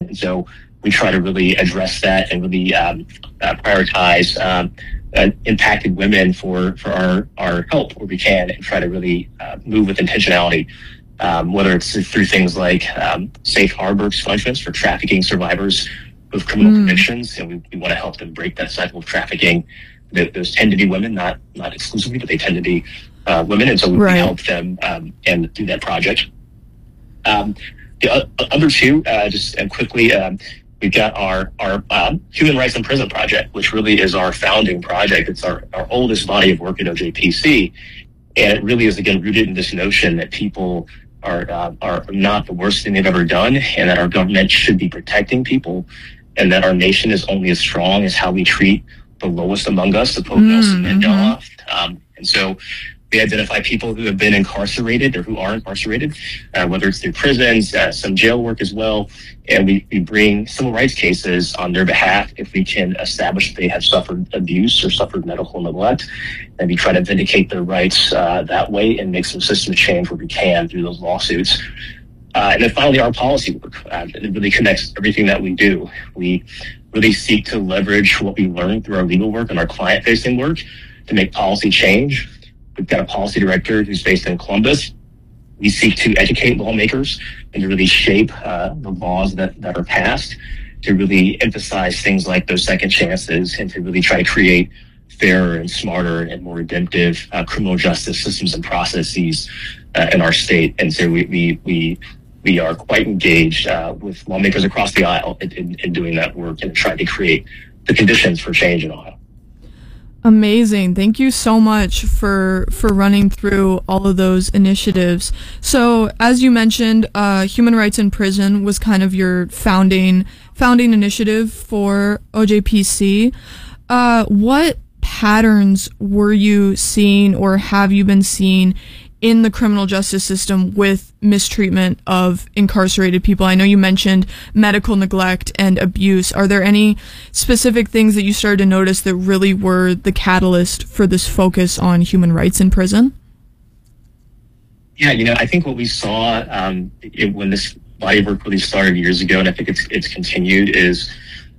And so we try to really address that and really prioritize impacted women for our help where we can, and try to really move with intentionality, whether it's through things like safe harbor expungements for trafficking survivors with criminal convictions, and we want to help them break that cycle of trafficking. Those tend to be women, not exclusively, but they tend to be women, and so we help them and do that project. The other two, just quickly, we've got our Human Rights in Prison project, which really is our founding project. It's our oldest body of work at OJPC, and it really is, again, rooted in this notion that people are not the worst thing they've ever done, and that our government should be protecting people, and that our nation is only as strong as how we treat the lowest among us, to quote Nelson Mandela. And so we identify people who have been incarcerated or who are incarcerated, whether it's through prisons, some jail work as well, and we bring civil rights cases on their behalf if we can establish that they have suffered abuse or suffered medical neglect, and we try to vindicate their rights that way and make some system change where we can through those lawsuits. And then finally, our policy work. It really connects everything that we do. We really seek to leverage what we learn through our legal work and our client-facing work to make policy change. We've got a policy director who's based in Columbus. We seek to educate lawmakers and to really shape the laws that are passed, to really emphasize things like those second chances, and to really try to create fairer and smarter and more redemptive criminal justice systems and processes in our state. And so we are quite engaged with lawmakers across the aisle in doing that work and trying to create the conditions for change in Ohio. Amazing. Thank you so much for running through all of those initiatives. So, as you mentioned, Human Rights in Prison was kind of your founding initiative for OJPC. What patterns were you seeing, or have you been seeing, in the criminal justice system with mistreatment of incarcerated people? I know you mentioned medical neglect and abuse. Are there any specific things that you started to notice that really were the catalyst for this focus on human rights in prison? Yeah, I think what we saw when this body of work really started years ago, and I think it's continued, is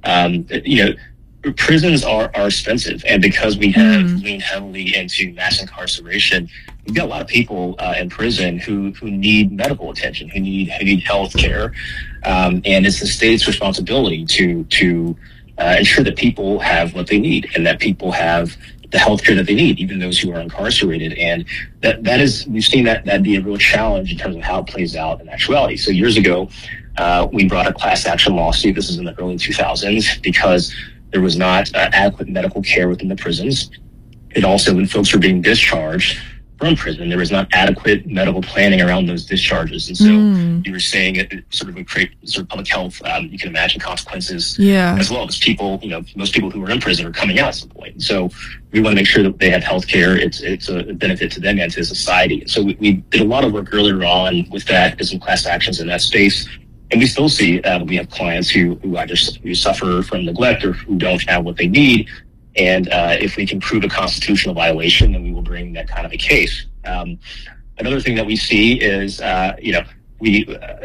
prisons are expensive, and because we have leaned heavily into mass incarceration, we've got a lot of people in prison who need medical attention, who need health care, and it's the state's responsibility to ensure that people have what they need, and that people have the health care that they need, even those who are incarcerated. And that is, we've seen that be a real challenge in terms of how it plays out in actuality. So years ago, we brought a class action lawsuit. This is in the early 2000s, because there was not adequate medical care within the prisons. And also, when folks were being discharged from prison, there was not adequate medical planning around those discharges. And so you were saying it sort of would create sort of public health, you can imagine, consequences as well, because people, most people who are in prison are coming out at some point. And so we want to make sure that they have health care. It's a benefit to them and to society. So we did a lot of work earlier on with that, did some class actions in that space. And we still see we have clients who either suffer from neglect or who don't have what they need. And if we can prove a constitutional violation, then we will bring that kind of a case. Another thing that we see is, we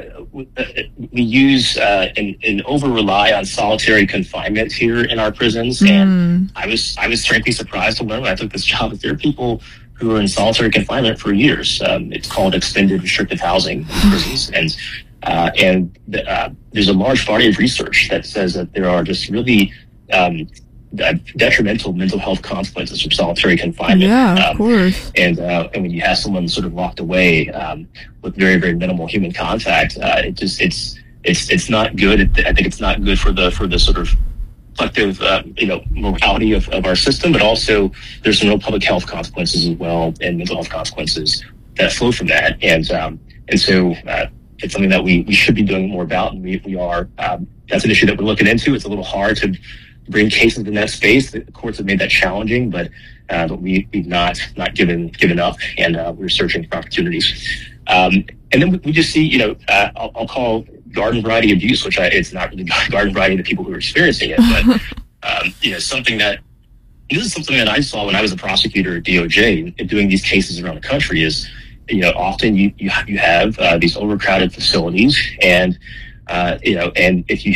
use and over rely on solitary confinement here in our prisons. And I was frankly surprised to learn when I took this job that there are people who are in solitary confinement for years. It's called extended restrictive housing in prisons. And there's a large body of research that says that there are just really detrimental mental health consequences from solitary confinement. Yeah, of course. And when you have someone sort of locked away with very, very minimal human contact, it's not good. I think it's not good for the sort of collective morality of our system, but also there's some real public health consequences as well, and mental health consequences that flow from that. And so it's something that we should be doing more about, and we are. That's an issue that we're looking into. It's a little hard to bring cases in that space. The courts have made that challenging, but we've not given up, and we're searching for opportunities. And then we just see, I'll call garden variety abuse, which it's not really garden variety to the people who are experiencing it, but something that. This is something that I saw when I was a prosecutor at DOJ and doing these cases around the country is, often you have these overcrowded facilities, and and if you